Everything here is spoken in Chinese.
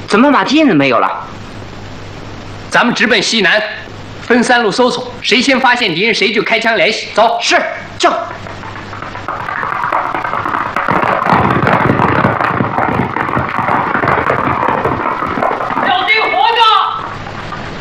怎么马蹄印子没有了？ 咱们直奔西南，分3路搜索，谁先发现敌人，谁就开枪联系。走， 是，就。